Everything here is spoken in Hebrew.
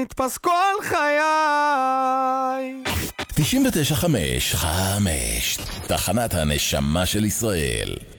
נתפס כל חיי. 99.5 תחנת הנשמה של ישראל.